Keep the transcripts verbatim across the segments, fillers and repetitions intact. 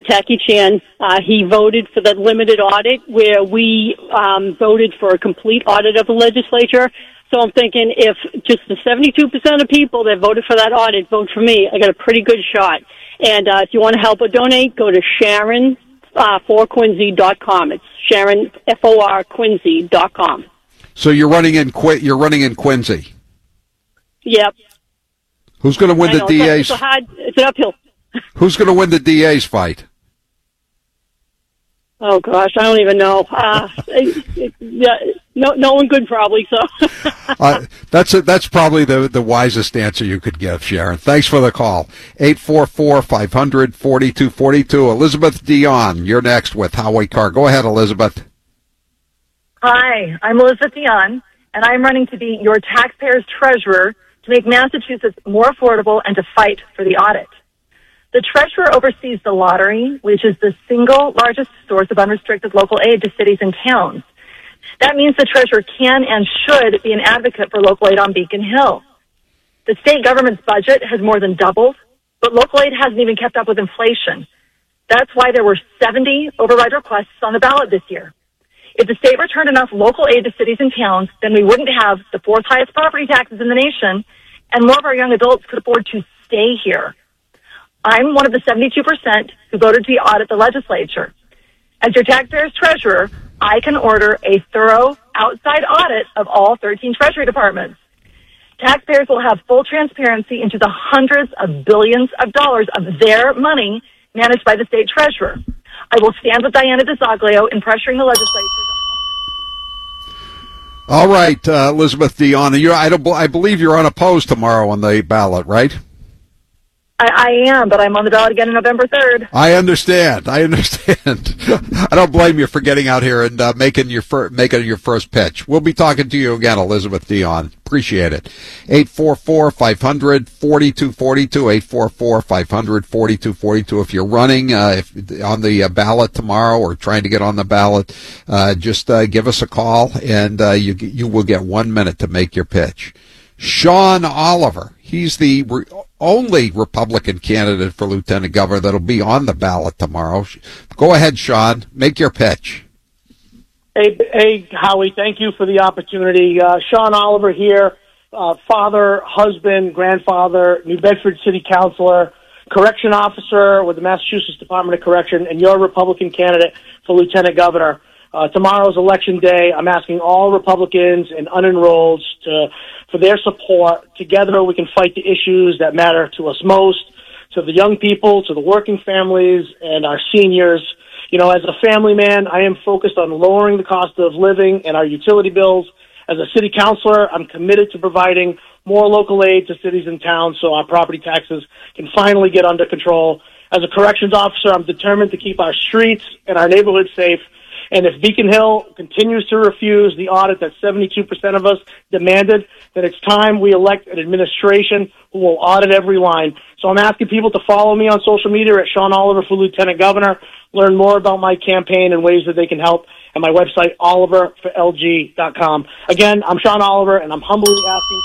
Tacky Chan. Uh, he voted for the limited audit where we um, voted for a complete audit of the legislature. So I'm thinking if just the seventy-two percent of people that voted for that audit vote for me, I got a pretty good shot. And uh, if you want to help or donate, go to Sharon uh, for Quincy dot com. It's Sharon F O R Quincy dot com. So you're running in Qu- you're running in Quincy. Yep. Who's going to win I the know, D A's? It's, a hard, it's an uphill. Who's going to win the D A's fight? Oh gosh, I don't even know. Uh, it, it, yeah, no, no one good probably. So uh, that's a, that's probably the the wisest answer you could give, Sharon. Thanks for the call. eight four four, five hundred, forty-two forty-two. Elizabeth Dion, you're next with Howie Carr. Go ahead, Elizabeth. Hi, I'm Elizabeth Dion, and I'm running to be your taxpayers' treasurer to make Massachusetts more affordable and to fight for the audit. The treasurer oversees the lottery, which is the single largest source of unrestricted local aid to cities and towns. That means the treasurer can and should be an advocate for local aid on Beacon Hill. The state government's budget has more than doubled, but local aid hasn't even kept up with inflation. That's why there were seventy override requests on the ballot this year. If the state returned enough local aid to cities and towns, then we wouldn't have the fourth highest property taxes in the nation, and more of our young adults could afford to stay here. I'm one of the seventy-two percent who voted to audit the legislature. As your taxpayers' treasurer, I can order a thorough outside audit of all thirteen Treasury departments. Taxpayers will have full transparency into the hundreds of billions of dollars of their money managed by the state treasurer. I will stand with Diana DeZoglio in pressuring the legislature. All right, uh, Elizabeth Dion, you're, I, don't, I believe you're unopposed tomorrow on the ballot, right? I, I am, but I'm on the ballot again on November third. I understand. I understand. I don't blame you for getting out here and uh, making your fir- making your first pitch. We'll be talking to you again, Elizabeth Dion. Appreciate it. eight four four, five hundred, forty-two forty-two, eight four four, five hundred, forty-two forty-two. If you're running uh, if, on the uh, ballot tomorrow or trying to get on the ballot, uh, just uh, give us a call, and uh, you you will get one minute to make your pitch. Sean Oliver, he's the re- only Republican candidate for lieutenant governor that'll be on the ballot tomorrow. Go ahead, Sean. Make your pitch. Hey, hey, Howie, thank you for the opportunity. Uh, Sean Oliver here, uh, father, husband, grandfather, New Bedford City Councilor, correction officer with the Massachusetts Department of Correction, and your Republican candidate for lieutenant governor. Uh, tomorrow's election day. I'm asking all Republicans and unenrolled to, for their support. Together we can fight the issues that matter to us most, to the young people, to the working families, and our seniors. You know, as a family man, I am focused on lowering the cost of living and our utility bills. As a city councilor, I'm committed to providing more local aid to cities and towns so our property taxes can finally get under control. As a corrections officer, I'm determined to keep our streets and our neighborhoods safe. And if Beacon Hill continues to refuse the audit that seventy-two percent of us demanded, then it's time we elect an administration who will audit every line. So I'm asking people to follow me on social media at Sean Oliver for Lieutenant Governor, learn more about my campaign and ways that they can help at my website, oliver for L G dot com. Again, I'm Sean Oliver, and I'm humbly asking...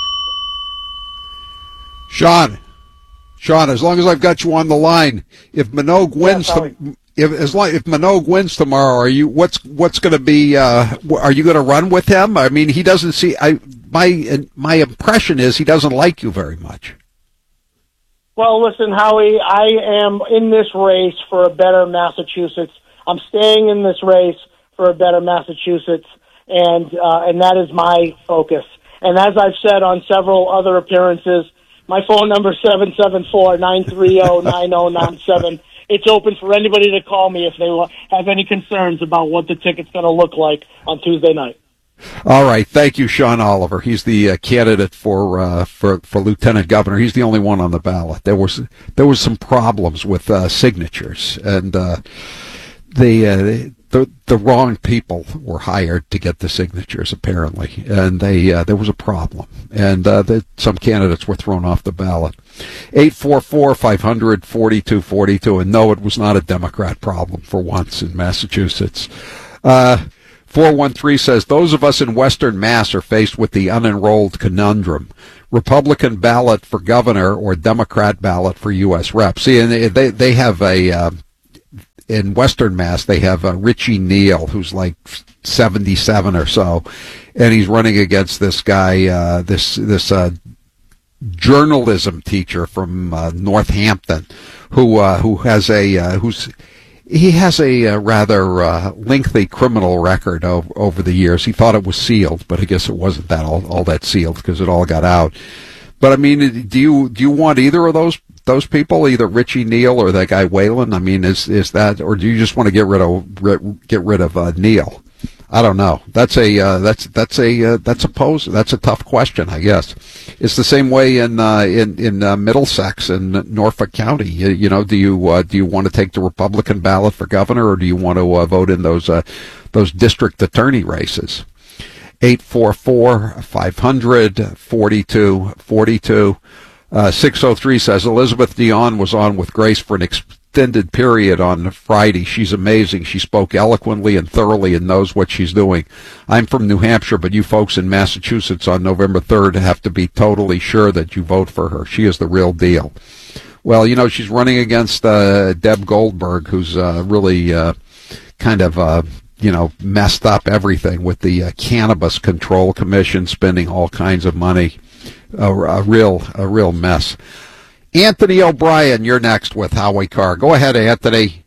Sean, Sean, as long as I've got you on the line, if Minogue wins... Yes, the, If as long if Minogue wins tomorrow, are you what's what's going to be? Uh, are you going to run with him? I mean, he doesn't see. I my my impression is he doesn't like you very much. Well, listen, Howie, I am in this race for a better Massachusetts. I'm staying in this race for a better Massachusetts, and uh, and that is my focus. And as I've said on several other appearances, my phone number is seven seven four, nine three zero, nine zero nine seven. It's open for anybody to call me if they have any concerns about what the ticket's going to look like on Tuesday night. All right, thank you, Sean Oliver. He's the uh, candidate for uh, for for lieutenant governor. He's the only one on the ballot. There was there was some problems with uh, signatures, and uh, the, uh, the the wrong people were hired to get the signatures apparently, and they uh, there was a problem, and uh, the, some candidates were thrown off the ballot. eight four four, five hundred, forty-two forty-two, and no, it was not a Democrat problem for once in Massachusetts. Uh, four one three says, those of us in Western Mass are faced with the unenrolled conundrum. Republican ballot for governor or Democrat ballot for U S rep. See, and they, they have a, uh, in Western Mass, they have uh, Richie Neal, who's like seventy-seven or so, and he's running against this guy, uh, this this uh, journalism teacher from uh, Northampton, who uh, who has a uh, who's he has a uh, rather uh, lengthy criminal record over, over the years. He thought it was sealed, but I guess it wasn't that all, all that sealed because it all got out. But I mean, do you do you want either of those those people, either Richie Neal or that guy Whalen? I mean, is is that, or do you just want to get rid of get rid of uh, Neal? I don't know. That's a uh, that's that's a uh, that's a pose. That's a tough question, I guess. It's the same way in uh, in in uh, Middlesex and Norfolk County. You, you know, do you uh, do you want to take the Republican ballot for governor, or do you want to uh, vote in those uh, those district attorney races? eight four four, five hundred, forty-two forty-two. Uh, six oh three says Elizabeth Dion was on with Grace for an extended period on Friday. She's amazing. She spoke eloquently and thoroughly and knows what she's doing. I'm from New Hampshire, but you folks in Massachusetts on November third have to be totally sure that you vote for her. She is the real deal. Well, you know, she's running against uh, Deb Goldberg, who's uh, really uh, kind of... Uh, you know, messed up everything with the uh, Cannabis Control Commission spending all kinds of money. A, a real, a real mess. Anthony O'Brien, you're next with Howie Carr. Go ahead, Anthony.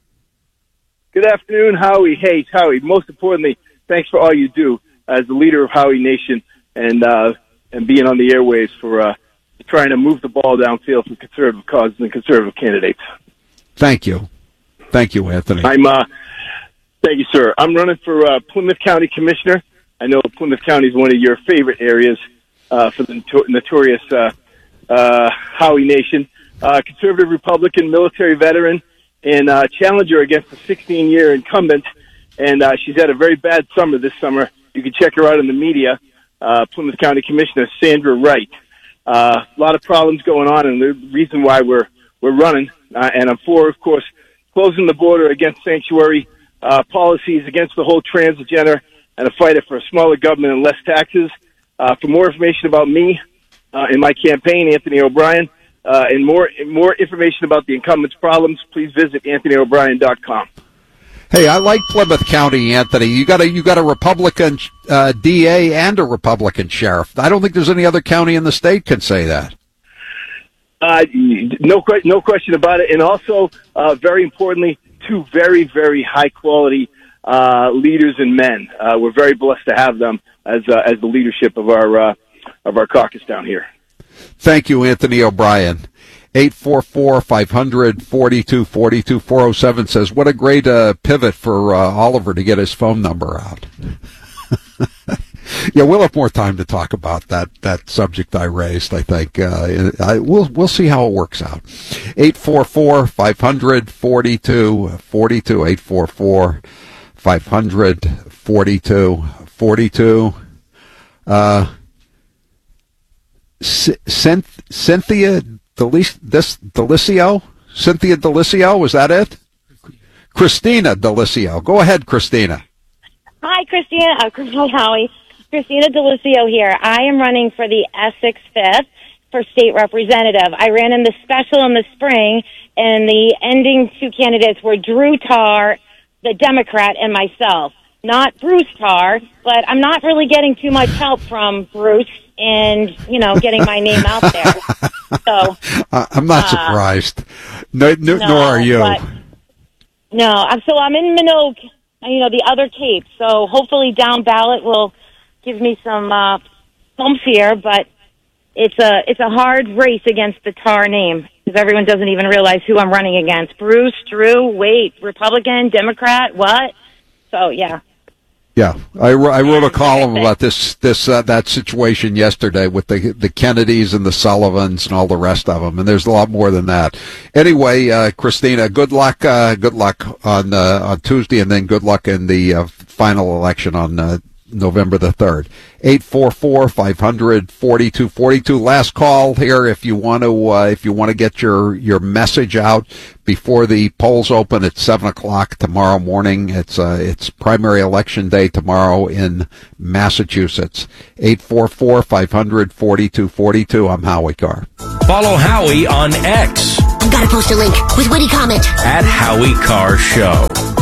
Good afternoon, Howie. Hey, Howie, most importantly, thanks for all you do as the leader of Howie Nation and uh, and being on the airwaves for uh, trying to move the ball downfield for conservative causes and conservative candidates. Thank you. Thank you, Anthony. I'm uh, Thank you, sir. I'm running for uh, Plymouth County Commissioner. I know Plymouth County is one of your favorite areas uh, for the notorious uh, uh, Howie Nation. Uh, conservative Republican, military veteran, and uh, challenger against a sixteen-year incumbent. And uh, she's had a very bad summer this summer. You can check her out in the media. Uh, Plymouth County Commissioner Sandra Wright. Uh, a lot of problems going on, and the reason why we're we're running. Uh, and I'm for, of course, closing the border against sanctuary Uh, policies against the whole trans agenda and a fighter for a smaller government and less taxes. Uh, for more information about me uh, and my campaign, Anthony O'Brien, uh, and more more information about the incumbent's problems, please visit anthony o'brien dot com. Hey, I like Plymouth County, Anthony. You got a you got a Republican uh, D A and a Republican sheriff. I don't think there's any other county in the state can say that. Uh, no, no question about it. And also, uh, very importantly, two very, very high-quality uh, leaders and men. Uh, we're very blessed to have them as uh, as the leadership of our uh, of our caucus down here. Thank you, Anthony O'Brien. eight four four, five hundred, forty-two forty-two. four oh seven says, what a great uh, pivot for uh, Oliver to get his phone number out. Yeah, we'll have more time to talk about that, that subject I raised, I think. Uh, I, we'll we'll see how it works out. eight four four, five hundred, forty-two forty-two. eight four four, five hundred, forty-two forty-two. Uh, C- Cynthia Delicio? Cynthia Delicio, is that it? Christina Delicio. Go ahead, Christina. Hi, Christina. Uh, hi, Howie. Christina Delicio here. I am running for the Essex fifth for state representative. I ran in the special in the spring, and the ending two candidates were Drew Tarr, the Democrat, and myself. Not Bruce Tarr, but I'm not really getting too much help from Bruce in, you know, getting my name out there. So I'm not uh, surprised. No, no, no, nor are you. But, no, I'm, so I'm in Minogue, you know, the other Cape. So hopefully down ballot will give me some uh, bumps here, but it's a it's a hard race against the Tarr name because everyone doesn't even realize who I'm running against. Bruce, Drew, wait, Republican, Democrat, what? So yeah. Yeah, I, I wrote a column about this this uh, that situation yesterday with the the Kennedys and the Sullivans and all the rest of them, and there's a lot more than that. Anyway, uh, Christina, good luck, uh, good luck on uh, on Tuesday, and then good luck in the uh, final election on uh, November the third. eight four four, five hundred, forty-two forty-two. Last call here if you want to uh, if you want to get your your message out before the polls open at seven o'clock tomorrow morning. It's uh, it's primary election day tomorrow in Massachusetts. eight four four, five hundred, forty-two forty-two. I'm Howie Carr. Follow Howie on X. I've got to post a link with witty comment. At Howie Carr Show.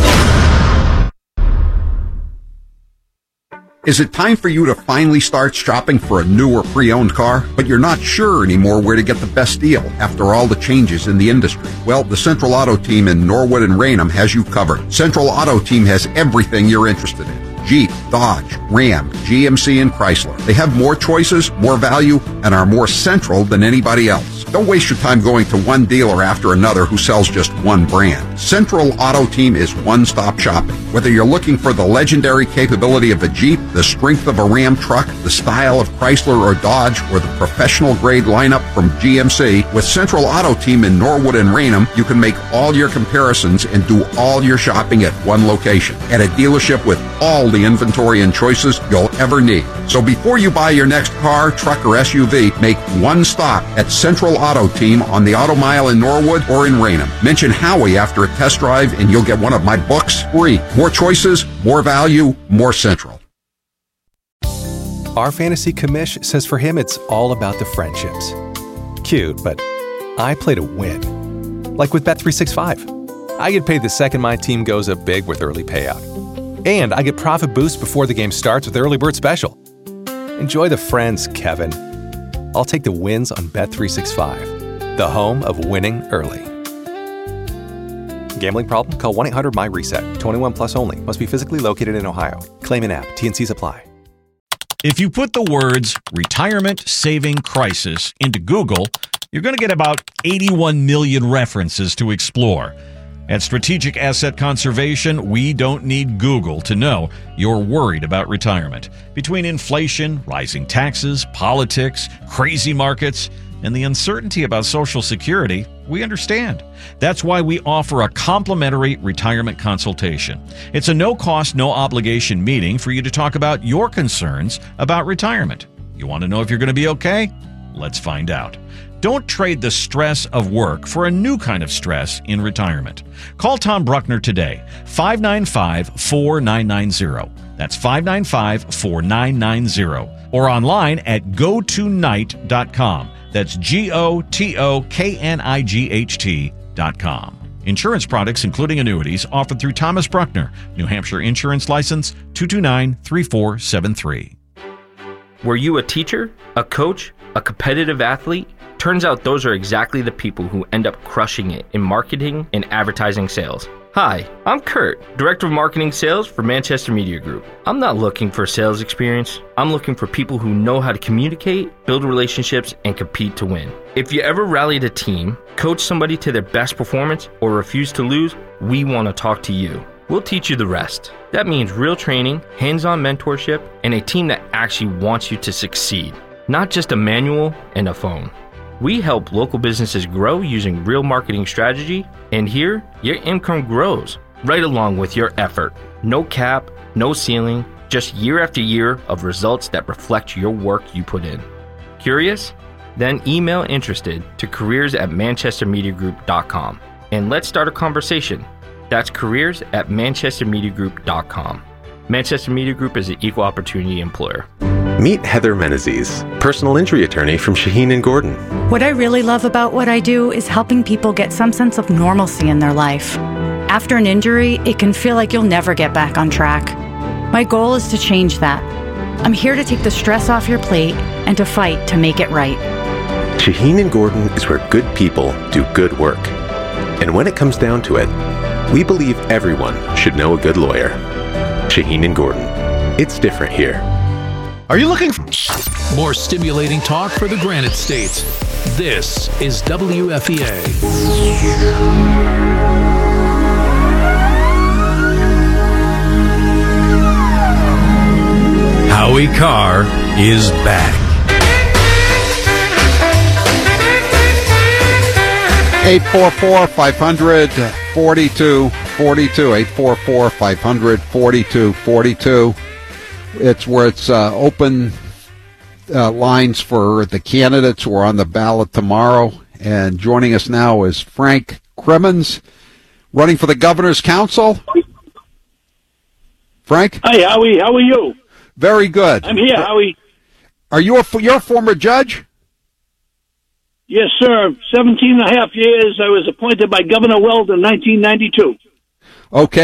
Is it time for you to finally start shopping for a new or pre-owned car, but you're not sure anymore where to get the best deal after all the changes in the industry? Well, the Central Auto Team in Norwood and Raynham has you covered. Central Auto Team has everything you're interested in. Jeep, Dodge, Ram, G M C, and Chrysler. They have more choices, more value, and are more central than anybody else. Don't waste your time going to one dealer after another who sells just one brand. Central Auto Team is one-stop shopping. Whether you're looking for the legendary capability of a Jeep, the strength of a Ram truck, the style of Chrysler or Dodge, or the professional-grade lineup from G M C, with Central Auto Team in Norwood and Raynham, you can make all your comparisons and do all your shopping at one location, at a dealership with all the inventory and choices you'll ever need. So before you buy your next car, truck, or S U V, make one stop at Central Auto Team on the Auto Mile in Norwood or in Raynham. Mention Howie after a test drive and you'll get one of my books free. More choices, more value, more Central. Our fantasy commish says for him it's all about the friendships. Cute, but I play to win. Like with Bet three sixty-five. I get paid the second my team goes up big with early payout. And I get profit boost before the game starts with Early Bird Special. Enjoy the friends, Kevin. I'll take the wins on Bet three sixty-five, the home of winning early. Gambling problem? Call one eight hundred M Y reset. twenty-one plus only. Must be physically located in Ohio. Claim in app. T and Cs apply. If you put the words retirement saving crisis into Google, you're going to get about eighty-one million references to explore. At Strategic Asset Conservation, we don't need Google to know you're worried about retirement. Between inflation, rising taxes, politics, crazy markets, and the uncertainty about Social Security, we understand. That's why we offer a complimentary retirement consultation. It's a no-cost, no-obligation meeting for you to talk about your concerns about retirement. You want to know if you're going to be okay? Let's find out. Don't trade the stress of work for a new kind of stress in retirement. Call Tom Bruckner today, five nine five, four nine nine zero. That's five nine five, four nine nine zero. Or online at go to night dot com. That's G O T O K N I G H T dot com. Insurance products, including annuities, offered through Thomas Bruckner, New Hampshire Insurance License two two nine, three four seven three. Were you a teacher, a coach, a competitive athlete? Turns out those are exactly the people who end up crushing it in marketing and advertising sales. Hi, I'm Kurt, Director of Marketing Sales for Manchester Media Group. I'm not looking for sales experience. I'm looking for people who know how to communicate, build relationships, and compete to win. If you ever rallied a team, coach somebody to their best performance, or refuse to lose, we want to talk to you. We'll teach you the rest. That means real training, hands-on mentorship, and a team that actually wants you to succeed, not just a manual and a phone. We help local businesses grow using real marketing strategy, and here, your income grows right along with your effort. No cap, no ceiling, just year after year of results that reflect your work you put in. Curious? Then email interested to careers at manchester media group dot com and let's start a conversation. That's careers at manchester media group dot com. Manchester Media Group is an equal opportunity employer. Meet Heather Menezes, personal injury attorney from Shaheen and Gordon. What I really love about what I do is helping people get some sense of normalcy in their life. After an injury, it can feel like you'll never get back on track. My goal is to change that. I'm here to take the stress off your plate and to fight to make it right. Shaheen and Gordon is where good people do good work. And when it comes down to it, we believe everyone should know a good lawyer. Shaheen and Gordon. It's different here. Are you looking for more stimulating talk for the Granite States? This is W F E A. Howie Carr is back. eight four four, five hundred, forty-two forty-two. eight four four, five hundred, forty-two forty-two. It's where it's uh, open uh, lines for the candidates who are on the ballot tomorrow. And joining us now is Frank Crimmins, running for the Governor's Council. Frank? Hi, Howie. How are you? Very good. I'm here, Howie. Are you a, you're a former judge? Yes, sir. Seventeen and a half years. I was appointed by Governor Weld in nineteen ninety-two. Okay.